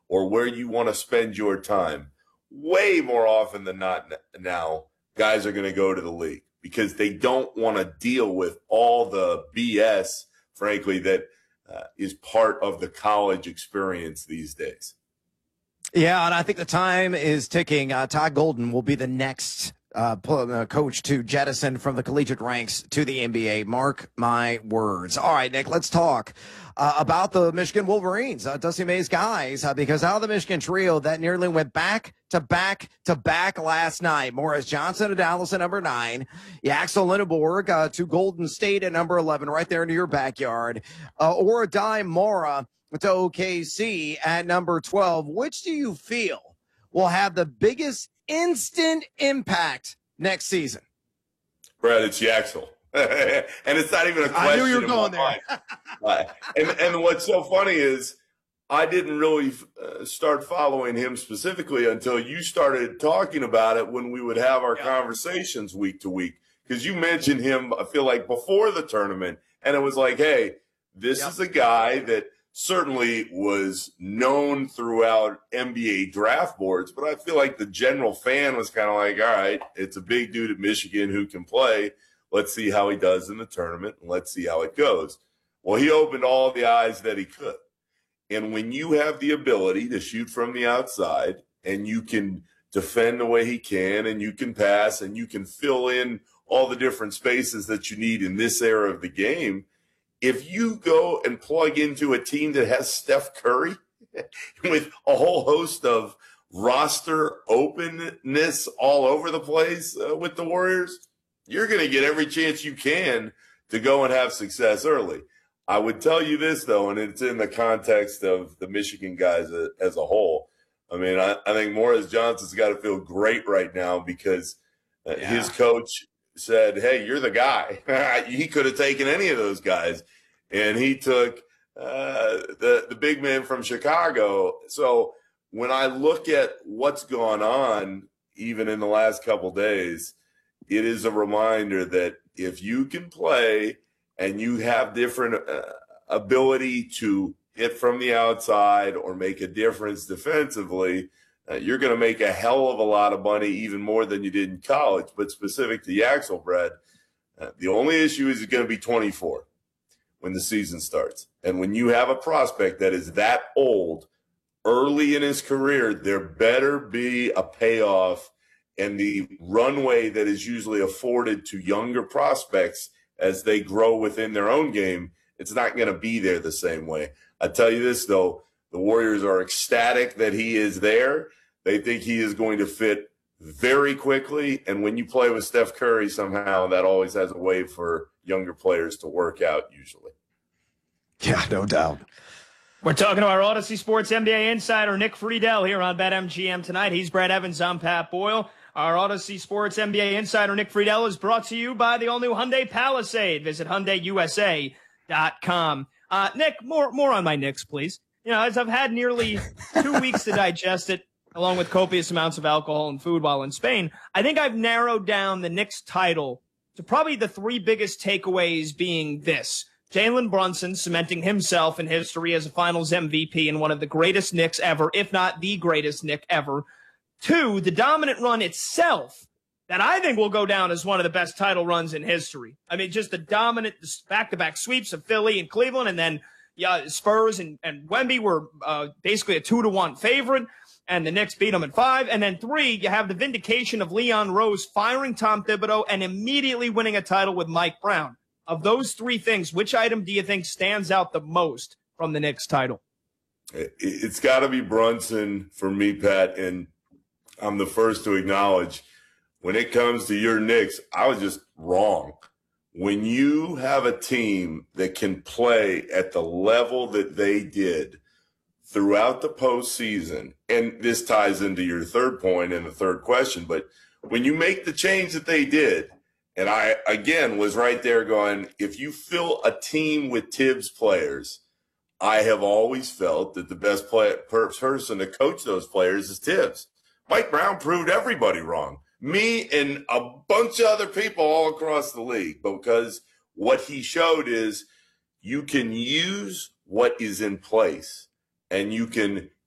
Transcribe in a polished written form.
or where you want to spend your time, way more often than not now, guys are going to go to the league because they don't want to deal with all the BS, frankly, that is part of the college experience these days. Yeah, and I think the time is ticking. Todd Golden will be the next coach to jettison from the collegiate ranks to the NBA. Mark my words. All right, Nick, let's talk about the Michigan Wolverines, Dusty May's guys, because out of the Michigan trio that nearly went back to back last night. Morris Johnson to Dallas at number 9. Axel Lindeborg to Golden State at number 11, right there into your backyard. Oradai Mora to OKC at number 12. Which do you feel will have the biggest instant impact next season? Brad, it's Yaxel. And it's not even a question. I knew you were going there. And what's so funny is I didn't really start following him specifically until you started talking about it when we would have our conversations week to week. Because you mentioned him, I feel like, before the tournament. And it was like, hey, this is a guy that certainly was known throughout NBA draft boards, but I feel like the general fan was kind of like, all right, it's a big dude at Michigan who can play. Let's see how he does in the tournament, and let's see how it goes. Well, he opened all the eyes that he could. And when you have the ability to shoot from the outside and you can defend the way he can and you can pass and you can fill in all the different spaces that you need in this era of the game, if you go and plug into a team that has Steph Curry with a whole host of roster openness all over the place with the Warriors, you're going to get every chance you can to go and have success early. I would tell you this, though, and it's in the context of the Michigan guys as a whole. I mean, I think Morris Johnson's got to feel great right now because his coach said, hey, you're the guy. He could have taken any of those guys, and he took the big man from Chicago. So when I look at what's gone on, even in the last couple days, it is a reminder that if you can play and you have different ability to hit from the outside or make a difference defensively, you're going to make a hell of a lot of money, even more than you did in college. But specific to Yaxel, Brad, the only issue is he's going to be 24 when the season starts. And when you have a prospect that is that old early in his career, there better be a payoff, and the runway that is usually afforded to younger prospects as they grow within their own game, it's not going to be there the same way. I tell you this, though, the Warriors are ecstatic that he is there. They think he is going to fit very quickly. And when you play with Steph Curry, somehow that always has a way for younger players to work out usually. Yeah, no doubt. We're talking to our Odyssey Sports NBA insider, Nick Friedel, here on BetMGM tonight. He's Brad Evans. I'm Pat Boyle. Our Odyssey Sports NBA insider, Nick Friedel, is brought to you by the all-new Hyundai Palisade. Visit HyundaiUSA.com. Nick, more on my Knicks, please. You know, as I've had nearly 2 weeks to digest it, along with copious amounts of alcohol and food while in Spain, I think I've narrowed down the Knicks title to probably the 3 biggest takeaways being this. Jalen Brunson cementing himself in history as a finals MVP and one of the greatest Knicks ever, if not the greatest Knick ever. 2, the dominant run itself that I think will go down as one of the best title runs in history. I mean, just the dominant back-to-back sweeps of Philly and Cleveland, and then Spurs and Wemby were basically a 2-1 favorite, and the Knicks beat them in 5. And then 3, you have the vindication of Leon Rose firing Tom Thibodeau and immediately winning a title with Mike Brown. Of those 3 things, which item do you think stands out the most from the Knicks title? It's got to be Brunson for me, Pat, and I'm the first to acknowledge when it comes to your Knicks, I was just wrong. When you have a team that can play at the level that they did throughout the postseason, and this ties into your third point and the third question, but when you make the change that they did, and I, again, was right there going, if you fill a team with Tibbs players, I have always felt that the best person to coach those players is Tibbs. Mike Brown proved everybody wrong. Me and a bunch of other people all across the league, because what he showed is you can use what is in place and you can